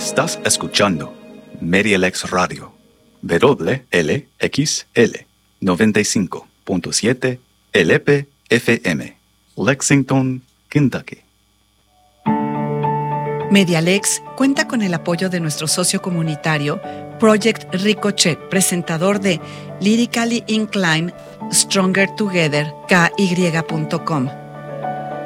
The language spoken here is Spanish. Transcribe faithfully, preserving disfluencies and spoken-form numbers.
Estás escuchando MediaLex Radio, W L X L noventa y cinco punto siete L P F M, Lexington, Kentucky. MediaLex cuenta con el apoyo de nuestro socio comunitario Project Ricochet, presentador de Lyrically Inclined Stronger Together, K Y punto com.